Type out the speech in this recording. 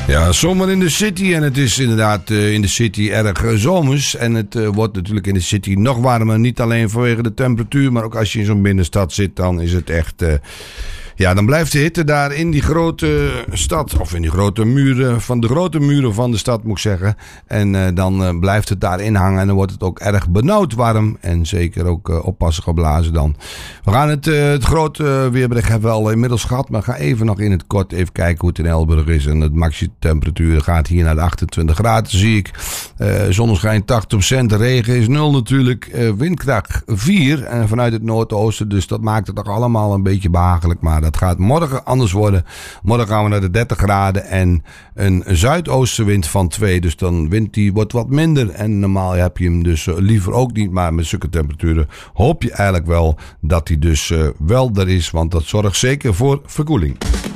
Ja, zomer in de city en het is inderdaad in de city erg zomers. En het wordt natuurlijk in de city nog warmer. Niet alleen vanwege de temperatuur, maar ook als je in zo'n binnenstad zit, dan is het echt... Ja, dan blijft de hitte daar in die grote stad, of in die grote muren, van de grote muren van de stad moet ik zeggen. En dan blijft het daarin hangen en dan wordt het ook erg benauwd warm. En zeker ook oppassen geblazen dan. We gaan het grote weerbericht hebben we al inmiddels gehad, maar ga even nog in het kort even kijken hoe het in Elburg is. En het maximumtemperatuur gaat hier naar de 28 graden, zie ik. Zonneschijn 80%, regen is 0 natuurlijk. Windkracht 4 en vanuit het noordoosten, dus dat maakt het toch allemaal een beetje behagelijk, maar dat gaat morgen anders worden. Morgen gaan we naar de 30 graden en een zuidoostenwind van 2. Dus dan wind die wordt wat minder. En normaal heb je hem dus liever ook niet. Maar met zulke temperaturen hoop je eigenlijk wel dat hij dus wel er is. Want dat zorgt zeker voor verkoeling.